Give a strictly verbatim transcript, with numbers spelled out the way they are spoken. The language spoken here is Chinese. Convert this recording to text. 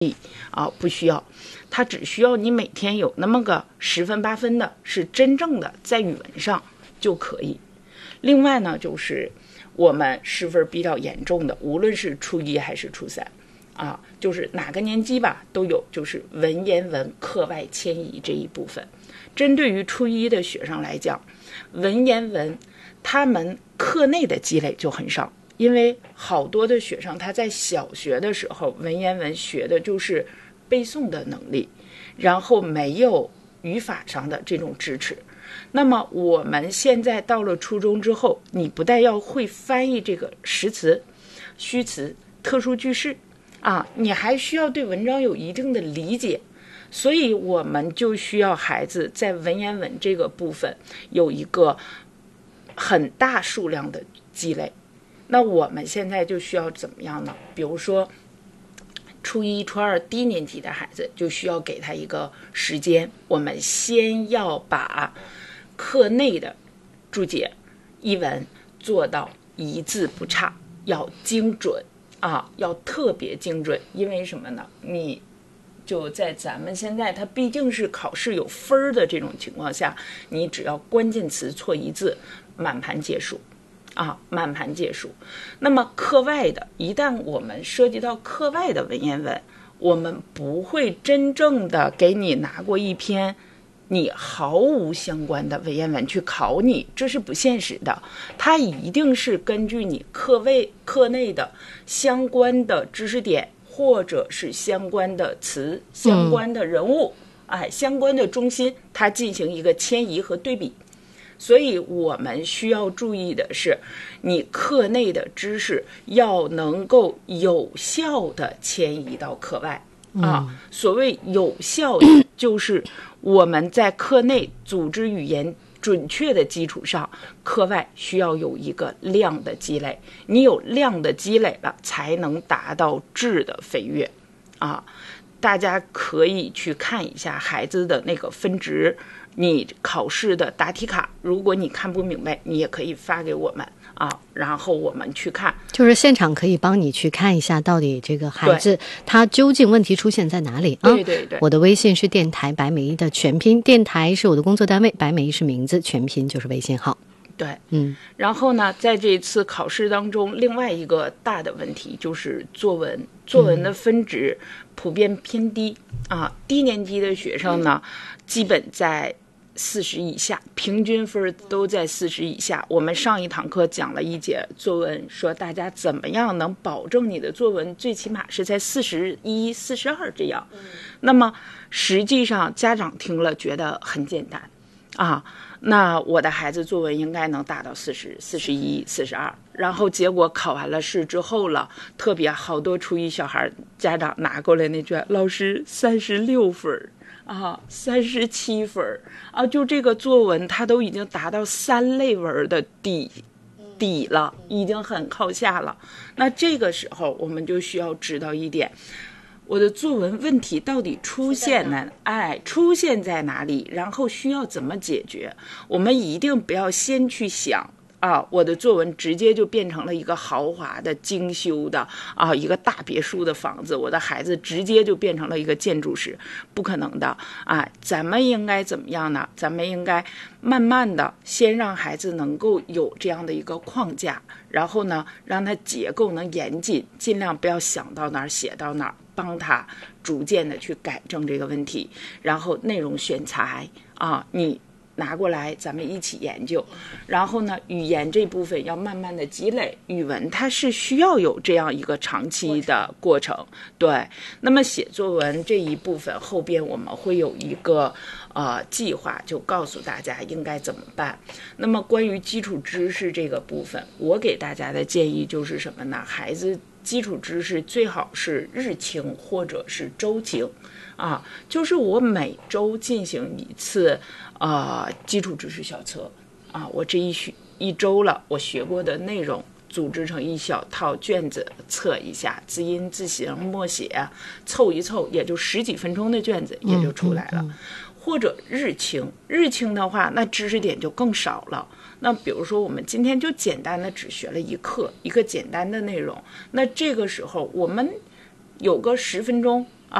啊，不需要，它只需要你每天有那么个十分八分的是真正的在语文上就可以。另外呢，就是我们失分比较严重的，无论是初一还是初三啊，就是哪个年级吧都有，就是文言文课外迁移这一部分。针对于初一的学生来讲，文言文他们课内的积累就很少，因为好多的学生他在小学的时候文言文学的就是背诵的能力，然后没有语法上的这种支持。那么我们现在到了初中之后，你不但要会翻译这个实词、虚词、特殊句式啊，你还需要对文章有一定的理解。所以我们就需要孩子在文言文这个部分有一个很大数量的积累。那我们现在就需要怎么样呢？比如说初一初二低年级的孩子就需要给他一个时间，我们先要把课内的注解译文做到一字不差，要精准啊，要特别精准。因为什么呢？你就在咱们现在它毕竟是考试有分的这种情况下，你只要关键词错一字，满盘皆输啊，满盘皆输。那么课外的，一旦我们涉及到课外的文言文，我们不会真正的给你拿过一篇你毫无相关的文言文去考你，这是不现实的。它一定是根据你课外课内的相关的知识点，或者是相关的词、相关的人物、嗯、哎，相关的中心，它进行一个迁移和对比。所以我们需要注意的是，你课内的知识要能够有效的迁移到课外、嗯、啊。所谓有效的，就是我们在课内组织语言准确的基础上，课外需要有一个量的积累。你有量的积累了，才能达到质的飞跃啊。大家可以去看一下孩子的那个分值，你考试的答题卡，如果你看不明白，你也可以发给我们啊，然后我们去看， 就是现场可以帮你去看一下到底这个孩子他究竟问题出现在哪里啊？ 对对对， 我的微信是电台白美一的全拼，电台是我的工作单位，白美一是名字，全拼就是微信号。 对， 嗯， 然后呢，在这次考试当中，另外一个大的问题就是作文，作文的分值普遍偏低、嗯、啊，低年级的学生呢，基本在四十以下，平均分都在四十以下。我们上一堂课讲了一节作文，说大家怎么样能保证你的作文最起码是在四十一、四十二这样。嗯、那么实际上家长听了觉得很简单啊。那我的孩子作文应该能达到四十、四十一、四十二，然后结果考完了试之后了，特别好多初一小孩家长拿过来那卷，老师三十六分啊，三十七分啊，就这个作文他都已经达到三类文的底底了，已经很靠下了。那这个时候我们就需要知道一点，我的作文问题到底出现呢？哎，出现在哪里？然后需要怎么解决？我们一定不要先去想啊，我的作文直接就变成了一个豪华的、精修的啊，一个大别墅的房子，我的孩子直接就变成了一个建筑师，不可能的啊！咱们应该怎么样呢？咱们应该慢慢的先让孩子能够有这样的一个框架，然后呢，让他结构能严谨，尽量不要想到哪儿写到哪儿。帮他逐渐的去改正这个问题，然后内容选材啊，你拿过来咱们一起研究，然后呢语言这部分要慢慢的积累，语文它是需要有这样一个长期的过程。对，那么写作文这一部分后边我们会有一个呃计划，就告诉大家应该怎么办。那么关于基础知识这个部分，我给大家的建议就是什么呢？孩子基础知识最好是日清或者是周清啊，就是我每周进行一次呃基础知识小测啊，我这一学一周了，我学过的内容组织成一小套卷子测一下，字音字形默写凑一凑也就十几分钟的卷子也就出来了。嗯嗯嗯，或者日清，日清的话那知识点就更少了。那比如说我们今天就简单的只学了一课，一个简单的内容，那这个时候我们有个十分钟